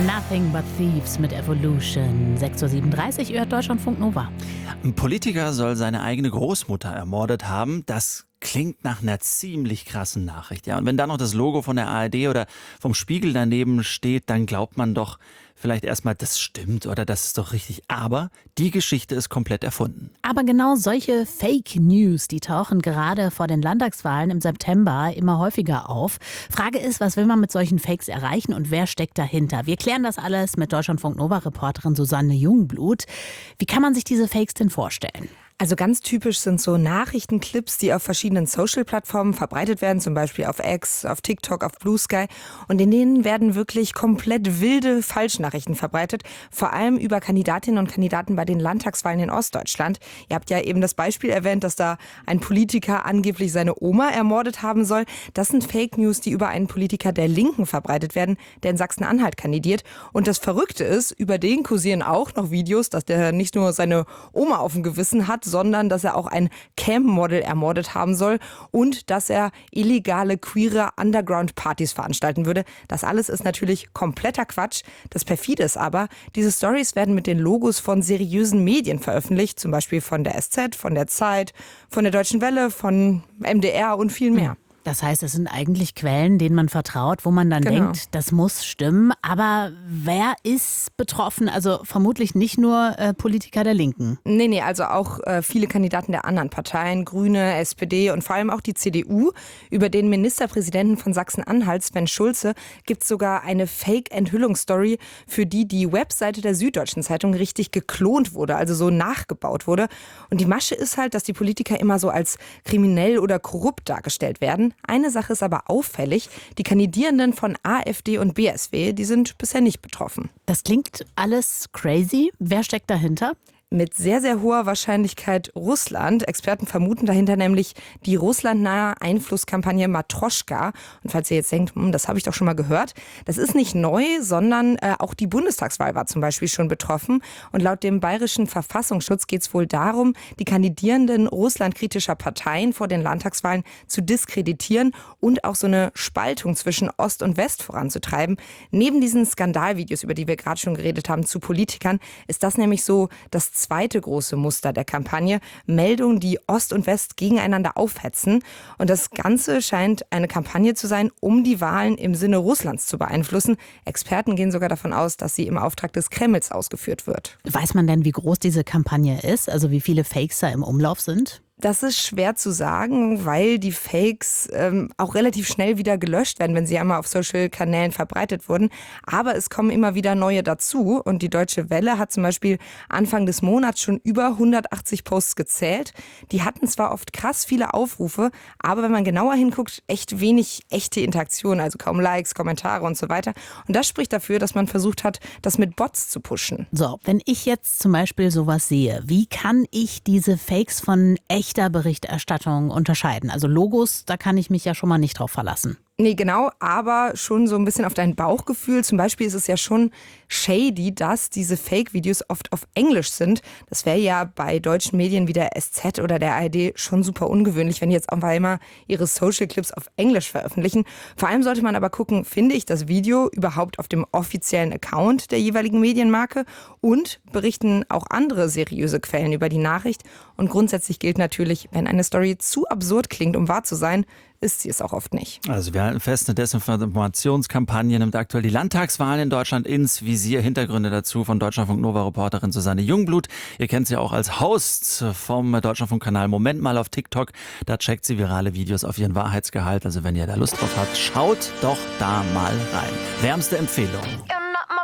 Nothing but Thieves mit Evolution. 6:37 Uhr, hört Deutschlandfunk Nova. Ein Politiker soll seine eigene Großmutter ermordet haben. Das klingt nach einer ziemlich krassen Nachricht. Ja, und wenn da noch das Logo von der ARD oder vom Spiegel daneben steht, dann glaubt man doch vielleicht erstmal, das stimmt oder das ist doch richtig. Aber die Geschichte ist komplett erfunden. Aber genau solche Fake News, die tauchen gerade vor den Landtagswahlen im September immer häufiger auf. Frage ist, was will man mit solchen Fakes erreichen und wer steckt dahinter? Wir klären das alles mit Deutschlandfunk Nova-Reporterin Susanne Jungblut. Wie kann man sich diese Fakes denn vorstellen? Also ganz typisch sind so Nachrichtenclips, die auf verschiedenen Social-Plattformen verbreitet werden, zum Beispiel auf X, auf TikTok, auf Blue Sky. Und in denen werden wirklich komplett wilde Falschnachrichten verbreitet, vor allem über Kandidatinnen und Kandidaten bei den Landtagswahlen in Ostdeutschland. Ihr habt ja eben das Beispiel erwähnt, dass da ein Politiker angeblich seine Oma ermordet haben soll. Das sind Fake News, die über einen Politiker der Linken verbreitet werden, der in Sachsen-Anhalt kandidiert. Und das Verrückte ist, über den kursieren auch noch Videos, dass der nicht nur seine Oma auf dem Gewissen hat, sondern dass er auch ein Cam-Model ermordet haben soll und dass er illegale, queere Underground-Partys veranstalten würde. Das alles ist natürlich kompletter Quatsch. Das perfide ist aber, diese Stories werden mit den Logos von seriösen Medien veröffentlicht, zum Beispiel von der SZ, von der Zeit, von der Deutschen Welle, von MDR und viel mehr. Das heißt, es sind eigentlich Quellen, denen man vertraut, wo man dann denkt, das muss stimmen. Aber wer ist betroffen? Also vermutlich nicht nur Politiker der Linken. Nee, also auch viele Kandidaten der anderen Parteien, Grüne, SPD und vor allem auch die CDU. Über den Ministerpräsidenten von Sachsen-Anhalt, Sven Schulze, gibt es sogar eine Fake-Enthüllungsstory, für die Webseite der Süddeutschen Zeitung richtig geklont wurde, also so nachgebaut wurde. Und die Masche ist halt, dass die Politiker immer so als kriminell oder korrupt dargestellt werden. Eine Sache ist aber auffällig, die Kandidierenden von AfD und BSW, die sind bisher nicht betroffen. Das klingt alles crazy. Wer steckt dahinter? Mit sehr, sehr hoher Wahrscheinlichkeit Russland. Experten vermuten dahinter nämlich die russlandnahe Einflusskampagne Matroschka. Und falls ihr jetzt denkt, das habe ich doch schon mal gehört, das ist nicht neu, sondern auch die Bundestagswahl war zum Beispiel schon betroffen. Und laut dem bayerischen Verfassungsschutz geht es wohl darum, die Kandidierenden russlandkritischer Parteien vor den Landtagswahlen zu diskreditieren und auch so eine Spaltung zwischen Ost und West voranzutreiben. Neben diesen Skandalvideos, über die wir gerade schon geredet haben, zu Politikern, ist das nämlich so das zweite große Muster der Kampagne. Meldungen, die Ost und West gegeneinander aufhetzen. Und das Ganze scheint eine Kampagne zu sein, um die Wahlen im Sinne Russlands zu beeinflussen. Experten gehen sogar davon aus, dass sie im Auftrag des Kremls ausgeführt wird. Weiß man denn, wie groß diese Kampagne ist? Also wie viele Fakes da im Umlauf sind? Das ist schwer zu sagen, weil die Fakes auch relativ schnell wieder gelöscht werden, wenn sie einmal auf Social-Kanälen verbreitet wurden. Aber es kommen immer wieder neue dazu. Und die Deutsche Welle hat zum Beispiel Anfang des Monats schon über 180 Posts gezählt. Die hatten zwar oft krass viele Aufrufe, aber wenn man genauer hinguckt, echt wenig echte Interaktion, also kaum Likes, Kommentare und so weiter. Und das spricht dafür, dass man versucht hat, das mit Bots zu pushen. So, wenn ich jetzt zum Beispiel sowas sehe, wie kann ich diese Fakes von echter Berichterstattung unterscheiden? Also Logos, da kann ich mich ja schon mal nicht drauf verlassen. Nee, genau, aber schon so ein bisschen auf dein Bauchgefühl. Zum Beispiel ist es ja schon shady, dass diese Fake-Videos oft auf Englisch sind. Das wäre ja bei deutschen Medien wie der SZ oder der ARD schon super ungewöhnlich, wenn die jetzt auch mal immer ihre Social-Clips auf Englisch veröffentlichen. Vor allem sollte man aber gucken, finde ich das Video überhaupt auf dem offiziellen Account der jeweiligen Medienmarke und berichten auch andere seriöse Quellen über die Nachricht. Und grundsätzlich gilt natürlich, wenn eine Story zu absurd klingt, um wahr zu sein, ist sie es auch oft nicht. Also wir halten fest, eine Desinformationskampagne nimmt aktuell die Landtagswahlen in Deutschland ins Visier. Hintergründe dazu von Deutschlandfunk Nova-Reporterin Susanne Jungblut. Ihr kennt sie auch als Host vom Deutschlandfunk-Kanal Moment mal auf TikTok. Da checkt sie virale Videos auf ihren Wahrheitsgehalt. Also wenn ihr da Lust drauf habt, schaut doch da mal rein. Wärmste Empfehlung.